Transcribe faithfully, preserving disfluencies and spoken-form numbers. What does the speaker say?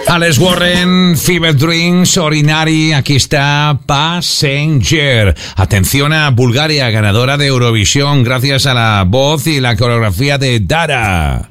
Alex Warren, Fever Dreams, Ordinary, aquí está Passenger. Atención a Bulgaria, ganadora de Eurovisión gracias a la voz y la coreografía de Dara.